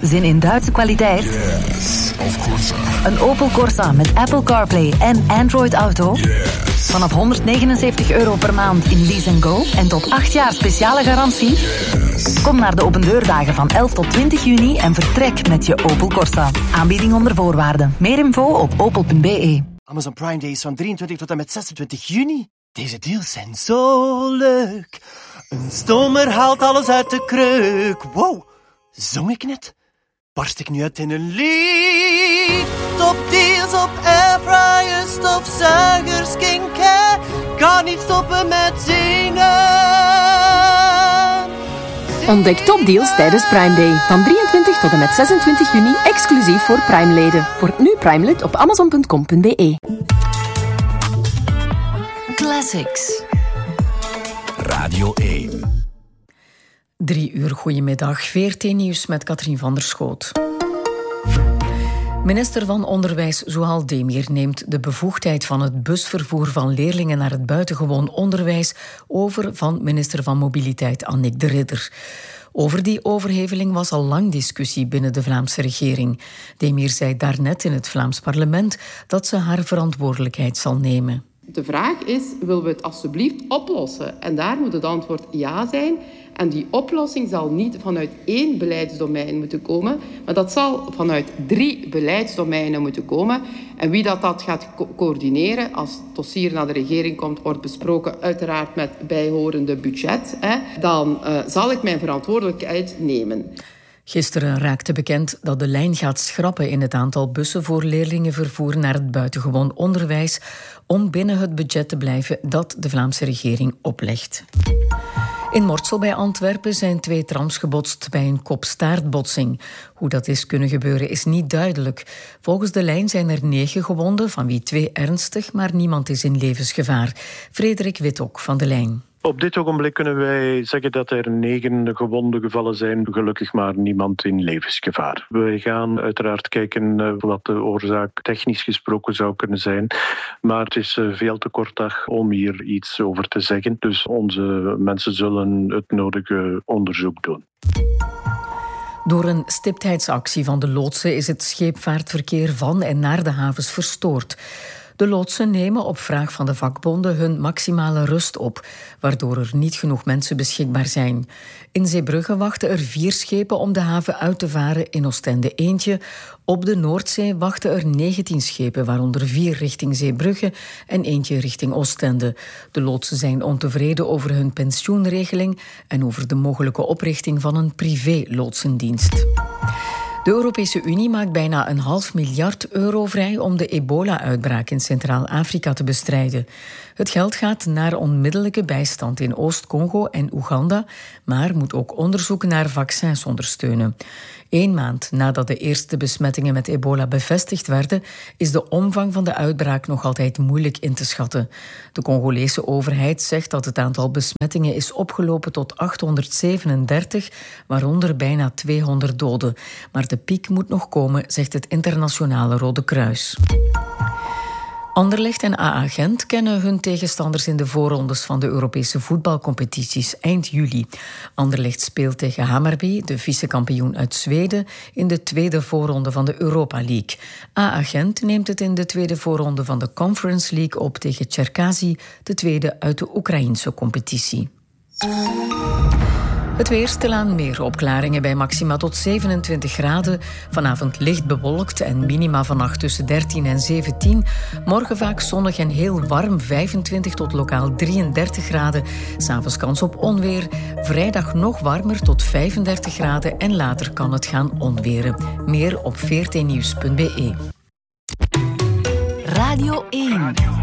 Zin in Duitse kwaliteit? Yes, of course. Een Opel Corsa met Apple CarPlay en Android Auto? Yes. Vanaf €179 per maand in Lease & Go en tot 8 jaar speciale garantie? Yes. Kom naar de opendeurdagen van 11 tot 20 juni en vertrek met je Opel Corsa. Aanbieding onder voorwaarden. Meer info op opel.be. Amazon Prime Day is van 23 tot en met 26 juni. Deze deals zijn zo leuk. Een stomer haalt alles uit de kreuk. Wow, zong ik net? Barst ik nu uit in een lied? Topdeals op airfryers, stofzuigers, skincare. Kan niet stoppen met zingen. Ontdek topdeals tijdens Prime Day. Van 23 tot en met 26 juni, exclusief voor Prime-leden. Word nu Prime-lid op amazon.com.be. Classics. Radio 1. 3 uur, goedemiddag. VRT Nieuws met Katrien van der Schoot. Minister van Onderwijs Zouhal Demir neemt de bevoegdheid van het busvervoer van leerlingen naar het buitengewoon onderwijs over van minister van Mobiliteit Annick de Ridder. Over die overheveling was al lang discussie binnen de Vlaamse regering. Demir zei daarnet in het Vlaams parlement dat ze haar verantwoordelijkheid zal nemen. De vraag is, willen we het alsjeblieft oplossen? En daar moet het antwoord ja zijn. En die oplossing zal niet vanuit 1 beleidsdomein moeten komen, maar dat zal vanuit 3 beleidsdomeinen moeten komen. En wie dat gaat coördineren als het dossier naar de regering komt, wordt besproken uiteraard met bijhorende budget. Dan zal ik mijn verantwoordelijkheid nemen. Gisteren raakte bekend dat de lijn gaat schrappen in het aantal bussen voor leerlingenvervoer naar het buitengewoon onderwijs om binnen het budget te blijven dat de Vlaamse regering oplegt. In Mortsel bij Antwerpen zijn 2 trams gebotst bij een kop-staartbotsing. Hoe dat is kunnen gebeuren is niet duidelijk. Volgens de lijn zijn er 9 gewonden, van wie 2 ernstig, maar niemand is in levensgevaar. Frederik Witok van de lijn. Op dit ogenblik kunnen wij zeggen dat er 9 gewonde gevallen zijn. Gelukkig maar niemand in levensgevaar. We gaan uiteraard kijken wat de oorzaak technisch gesproken zou kunnen zijn. Maar het is veel te kort dag om hier iets over te zeggen. Dus onze mensen zullen het nodige onderzoek doen. Door een stiptheidsactie van de loodsen is het scheepvaartverkeer van en naar de havens verstoord. De loodsen nemen op vraag van de vakbonden hun maximale rust op, waardoor er niet genoeg mensen beschikbaar zijn. In Zeebrugge wachten er 4 schepen om de haven uit te varen, in Oostende eentje. Op de Noordzee wachten er 19 schepen, waaronder 4 richting Zeebrugge en eentje richting Oostende. De loodsen zijn ontevreden over hun pensioenregeling en over de mogelijke oprichting van een privé-loodsendienst. De Europese Unie maakt bijna €500 miljard vrij om de ebola-uitbraak in Centraal-Afrika te bestrijden. Het geld gaat naar onmiddellijke bijstand in Oost-Congo en Oeganda, maar moet ook onderzoek naar vaccins ondersteunen. 1 maand nadat de eerste besmettingen met ebola bevestigd werden, is de omvang van de uitbraak nog altijd moeilijk in te schatten. De Congolese overheid zegt dat het aantal besmettingen is opgelopen tot 837, waaronder bijna 200 doden. Maar de piek moet nog komen, zegt het Internationale Rode Kruis. Anderlecht en AA Gent kennen hun tegenstanders in de voorrondes van de Europese voetbalcompetities eind juli. Anderlecht speelt tegen Hammarby, de vicekampioen uit Zweden, in de tweede voorronde van de Europa League. AA Gent neemt het in de tweede voorronde van de Conference League op tegen Cherkasy, de tweede uit de Oekraïense competitie. Het weer, stilaan meer opklaringen bij maxima tot 27 graden. Vanavond licht bewolkt en minima vannacht tussen 13 en 17. Morgen vaak zonnig en heel warm, 25 tot lokaal 33 graden. 'S Avonds kans op onweer. Vrijdag nog warmer tot 35 graden en later kan het gaan onweren. Meer op vrtnieuws.be. Radio 1.